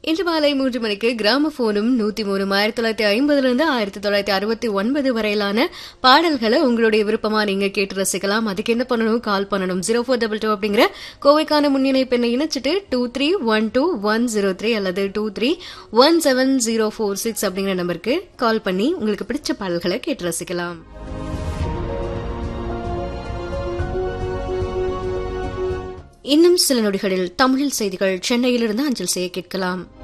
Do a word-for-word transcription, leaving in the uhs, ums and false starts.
இன்று மாலை மூன்று மணிக்கு கிராமபோனும் நூத்தி மூணு ஆயிரத்தி தொள்ளாயிரத்தி ஐம்பதுல இருந்து ஆயிரத்தி தொள்ளாயிரத்தி அறுபத்தி ஒன்பது வரையிலான பாடல்களை உங்களுடைய விருப்பமா நீங்க கேட்டு ரசிக்கலாம். அதுக்கு என்ன பண்ணணும்? கால் பண்ணணும். ஜீரோ ஃபோர் டபுள் டூ அப்படிங்கிற கோவைக்கான முன்னிணை பெண்ணை இணைச்சிட்டு two three one two one zero three அல்லது two three one seven zero four six அப்படிங்கிற நம்பருக்கு கால் பண்ணி உங்களுக்கு பிடிச்ச பாடல்களை கேட்டு ரசிக்கலாம். இன்னும் சில நொடிகளில் தமிழில் செய்திகள் சென்னையிலிருந்து அஞ்சல் செய்ய கேட்கலாம்.